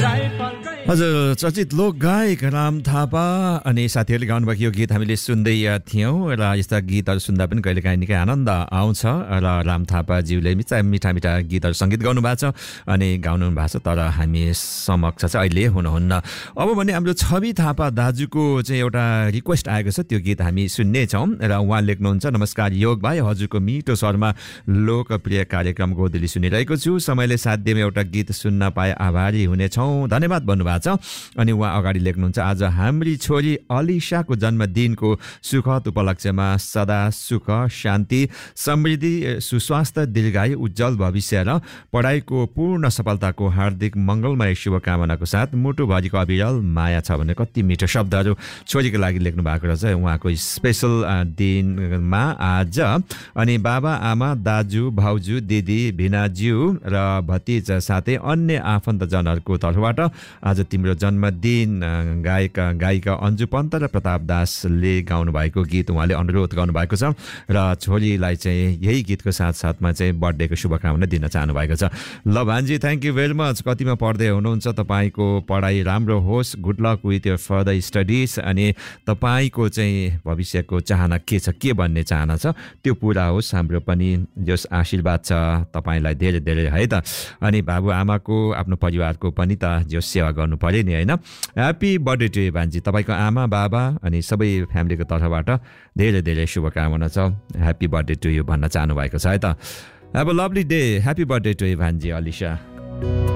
हजुर चर्चित लोक गायक राम थापा अनि साथीहरूले गाउनुभएको यो गीत हामीले सुन्दै थियौँ र यस्ता गीतहरू सुन्दा पनि कहिलेकाहीँ निकै आनन्द आउँछ र राम थापाज्यूले मिठा मिठा गीतहरू सङ्गीत गाउनु भएको छ अनि गाउनु भएको छ तर हामी समक्ष चाहिँ अहिले हुनुहुन्न। अब भने हाम्रो छवि थापा दाजुको चाहिँ एउटा रिक्वेस्ट आएको छ, त्यो गीत हामी सुन्नेछौँ र उहाँ लेख्नुहुन्छ, नमस्कार योग भाइ, हजुरको मिठो स्वरमा लोकप्रिय कार्यक्रम गोदली सुनिरहेको छु, समयले साथ दिएमा एउटा गीत सुन्न पाए आभारी हुनेछौँ, धन्यवाद भन्नुभएको छ। अनि उहाँ अगाडि लेख्नुहुन्छ, आज हाम्री छोरी अलिसाको जन्मदिनको सुखद उपलक्ष्यमा सदा सुख शान्ति समृद्धि सुस्वास्थ्य दीर्घायु उज्जवल भविष्य र पढाइको पूर्ण सफलताको हार्दिक मङ्गलमय शुभकामनाको साथ मुटुभरिको अविरल माया छ भन्ने कति मिठो शब्दहरू छोरीको लागि लेख्नु भएको रहेछ उहाँको स्पेसल दिनमा आज। अनि बाबा आमा दाजु भाउजू दिदी भिनाज्यू र भतिज साथै अन्य आफन्तजनहरूको तर्फबाट आज तिम्रो जन्मदिन गायिका अन्जु पन्त र प्रताप दासले गाउनु भएको गीत उहाँले अनुरोध गर्नुभएको छ र छोरीलाई चाहिँ यही गीतको साथसाथमा चाहिँ बर्थडेको शुभकामना दिन चाहनु भएको छ। ल भान्जी, थ्याङ्क यू भेरी मच। कतिमा पढ्दै हुनुहुन्छ, तपाईँको पढाइ राम्रो होस्, good lock with your further studies अनि तपाईँको चाहिँ भविष्यको चाहना के छ, के भन्ने चाहना छ त्यो पुरा होस्, हाम्रो पनि जस आशीर्वाद छ तपाईँलाई धेरै धेरै है त। अनि बाबुआमाको आफ्नो परिवारको पनि त जो सेवा गर्नु पर्यो नि होइन। ह्याप्पी बर्थडे टु भान्जी, तपाईँको आमा बाबा अनि सबै फ्यामिलीको तर्फबाट धेरै धेरै शुभकामना छ, ह्याप्पी बर्थडे टु यु भन्न चाहनु भएको छ है त। Have a lovely day, happy birthday to you भान्जी Alisa.